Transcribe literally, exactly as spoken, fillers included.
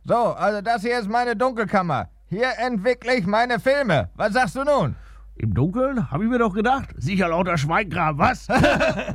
So, also das hier ist meine Dunkelkammer. Hier entwickle ich meine Filme. Was sagst du nun? Im Dunkeln? Hab ich mir doch gedacht. Sicher lauter Schweinkram, was?